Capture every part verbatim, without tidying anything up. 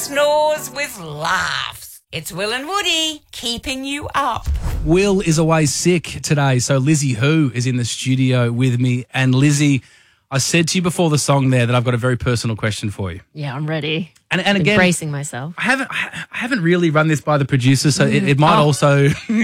snores with laughs. It's Will and Woody keeping you up. Will is away sick today, so Lizzie Who is in the studio with me. And Lizzie, I said to you before the song there that I've got a very personal question for you. Yeah, I'm ready. And, and again, bracing myself. I haven't, I haven't really run this by the producer, so it, it might Oh. also,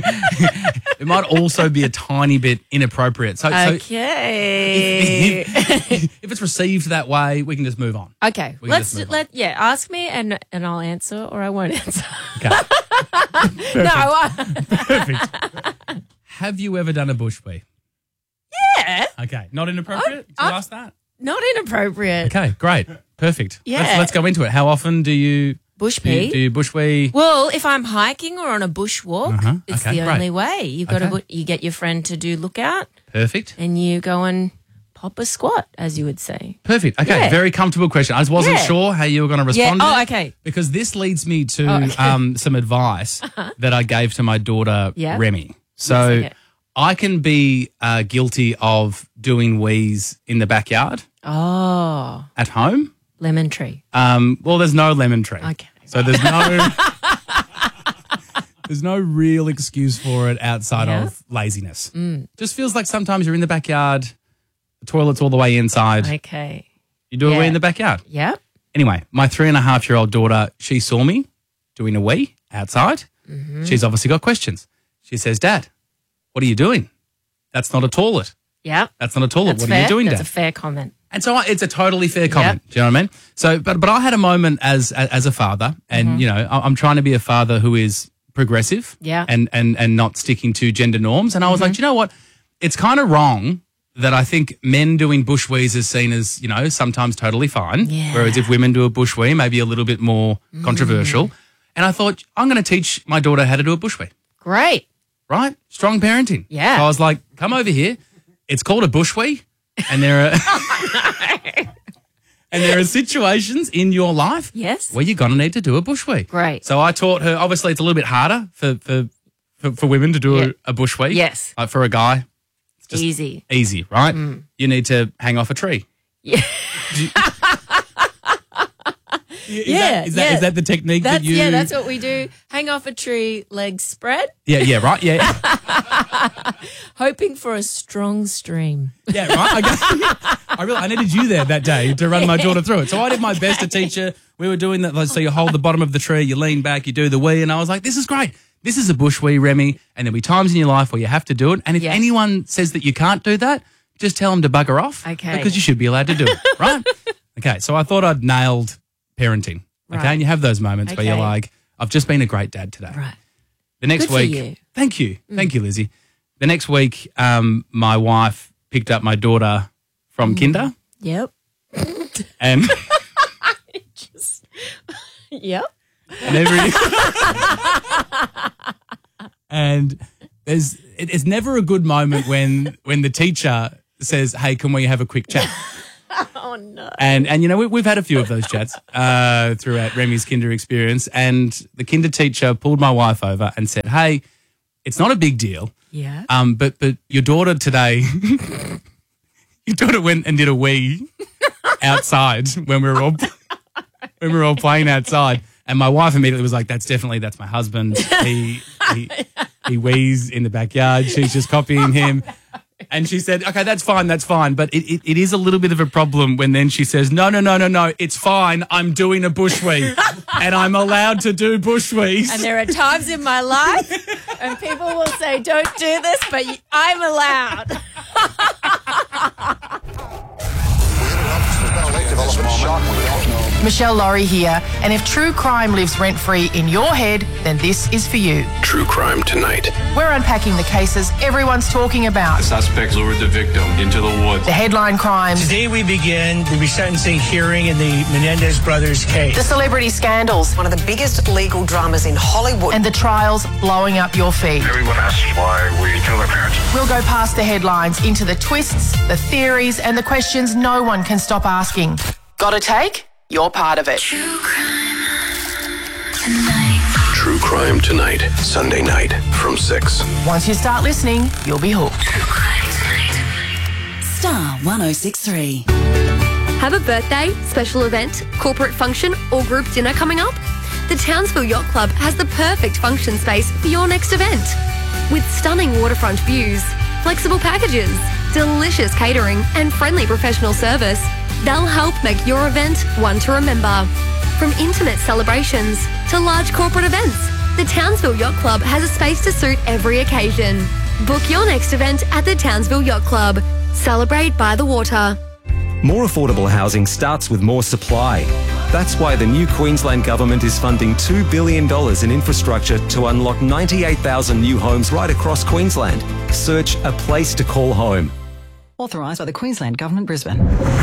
it might also be a tiny bit inappropriate. So, so Okay. if, if it's received that way, we can just move on. okay. We can Let's just move on. let yeah. Ask me and and I'll answer or I won't answer. Okay. no. I, Perfect. Have you ever done a bush wee? yeah. Okay. Not inappropriate? Did you I- ask that? Not inappropriate. Okay, great. Perfect. Yeah. Let's, let's go into it. How often do you Bush do you, pee. do you bush wee? Well, if I'm hiking or on a bushwalk, Uh-huh. it's Okay, the great. only way. You've got Okay. to you get your friend to do lookout Perfect. and you go and pop a squat, as you would say. Perfect. Okay, Yeah. very comfortable question. I just wasn't Yeah. sure how you were going to respond Yeah. to Oh, it, okay. because this leads me to Oh, okay. um, some advice that I gave to my daughter, Yeah. Remy. So Yes, okay. I can be uh, guilty of doing wheeze in the backyard Oh, at home. lemon tree. Um, well, there's no lemon tree. Okay. So there's no there's no real excuse for it outside Yeah. of laziness. Just feels like sometimes you're in the backyard, the toilet's all the way inside. Okay. You do a wee Yeah. in the backyard. Yep. Anyway, my three and a half year old daughter, she saw me doing a wee outside. Mm-hmm. She's obviously got questions. She says, "Dad, what are you doing? That's not a toilet. Yep. That's not a toilet. That's what fair. are you doing, That's Dad?" a fair comment. And so I, it's a totally fair comment. Do you know what I mean? So, but but I had a moment as as, as a father, and you know, I, I'm trying to be a father who is progressive, Yeah. and and and not sticking to gender norms. And I was like, "Do you know what? It's kind of wrong that I think men doing bush wees is seen as, you know, sometimes totally fine, Yeah. whereas if women do a bush wee, maybe a little bit more controversial." And I thought, I'm going to teach my daughter how to do a bush wee. Great. Right? Strong parenting. Yeah. So I was like, come over here. It's called a bush wee, and there are and there are situations in your life Yes. where you're gonna need to do a bush wee. Great. So I taught her. Obviously, it's a little bit harder for for for, for women to do Yeah. a, a bush wee. Yes. Like for a guy, just Easy. easy, right? You need to hang off a tree. Yeah. Is Yeah, that, is, that, yeah. is that the technique That's that you? yeah. That's what we do. Hang off a tree, legs spread, yeah, yeah, right, yeah, hoping for a strong stream. yeah, right. I, got- I really, I needed you there that day to run my daughter through it. So I did my best to teach her. We were doing that. Like, so you hold the bottom of the tree, you lean back, you do the wee, and I was like, "This is great. This is a bush wee, Remy." And there'll be times in your life where you have to do it. And if Yeah. anyone says that you can't do that, just tell them to bugger off. Okay. Because you should be allowed to do it, right? Okay. So I thought I'd nailed parenting. Okay, Right. and you have those moments where you're Okay. like, "I've just been a great dad today." Right. The next Good for week, you. Mm. thank you, thank you, Lizzie. The next week, um, my wife picked up my daughter from Mm. kinder, Yep. and Yep. and every and there's it, it's never a good moment when when the teacher says, "Hey, can we have a quick chat?" Oh no. And and you know we, we've had a few of those chats uh, throughout Remy's kinder experience, and the kinder teacher pulled my wife over and said, "Hey, it's not a big deal, Yeah. um, but but your daughter today, your daughter went and did a wee outside when we were all when we were all playing outside." And my wife immediately was like, "That's definitely that's my husband. He he he wheezes in the backyard. She's just copying him." And she said, "Okay, that's fine, that's fine. But it, it, it is a little bit of a problem when then she says, no, no, no, no, no, it's fine. I'm doing a bush wee and I'm allowed to do bush wees." And there are times in my life and people will say, "Don't do this," but y- I'm allowed. Michelle Laurie here, and if true crime lives rent-free in your head, then this is for you. True Crime Tonight. We're unpacking the cases everyone's talking about. Suspects lured the victim into the woods. The headline crimes, Today we begin the resentencing hearing in the Menendez brothers case. the celebrity scandals, One of the biggest legal dramas in Hollywood. and the trials blowing up your feed. Everyone asks why we kill their parents. We'll go past the headlines into the twists, the theories, and the questions no one can stop asking. Got a take? You're part of it. True Crime Tonight. Sunday night from six. Once you start listening, you'll be hooked. Star one oh six three. Have a birthday, special event, corporate function, or group dinner coming up? the Townsville Yacht Club has the perfect function space for your next event. With stunning waterfront views, flexible packages, delicious catering and friendly professional service, they'll help make your event one to remember. From intimate celebrations to large corporate events, the Townsville Yacht Club has a space to suit every occasion. Book your next event at the Townsville Yacht Club. Celebrate by the water. More affordable housing starts with more supply. That's why the new Queensland Government is funding two billion dollars in infrastructure to unlock ninety-eight thousand new homes right across Queensland. Search A Place to Call Home. Authorised by the Queensland Government, Brisbane.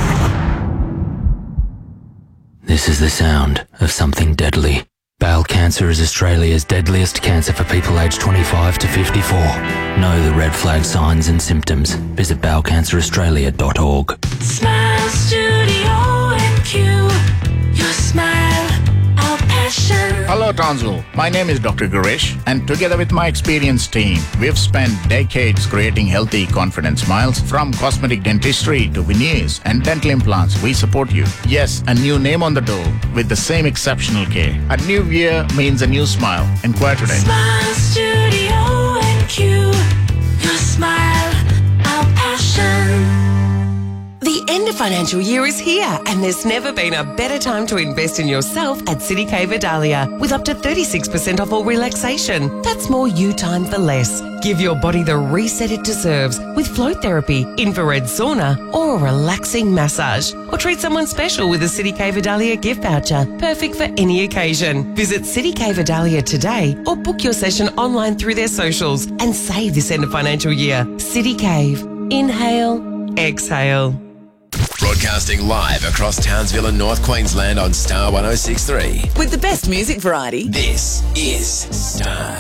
This is the sound of something deadly. Bowel cancer is Australia's deadliest cancer for people aged twenty-five to fifty-four. Know the red flag signs and symptoms. Visit bowel cancer australia dot org. Smile Studio and Q. Your smile, our passion. Hello Townsville, my name is Doctor Girish and together with my experienced team, we've spent decades creating healthy, confident smiles. From cosmetic dentistry to veneers and dental implants, we support you. Yes, a new name on the door with the same exceptional care. A new year means a new smile. Inquire today. Smile Studio and Q. Your smile, our passion. The end of financial year is here and there's never been a better time to invest in yourself at City K Vidalia with up to thirty-six percent off all relaxation. That's more you time for less. Give your body the reset it deserves with float therapy, infrared sauna or a relaxing massage. Or treat someone special with a City K Vidalia gift voucher, perfect for any occasion. Visit City K Vidalia today or book your session online through their socials and save this end of financial year. City Cave. Inhale, exhale. Broadcasting live across Townsville and North Queensland on Star one oh six point three. With the best music variety. This is Star.